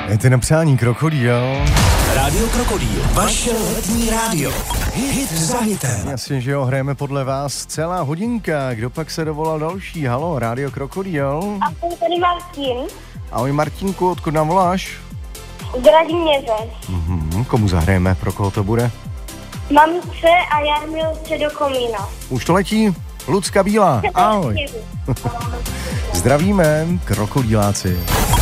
Je to napsání Krokodýl. Rádio Krokodýl, vaše letní rádio. Hit za hitem. Jasně, že jo, hrajeme podle vás celá hodinka. Kdo pak se dovolal další? Halo, Rádio Krokodýl. Ahoj, tady Martin. Ahoj Martinku, odkud nám voláš? Vladimíře. Komu zahrajeme? Pro koho to bude? Mamce a Jarmilce do komína. Už to letí? Lucka Bílá. Ahoj. Zdravíme, krokodýláci.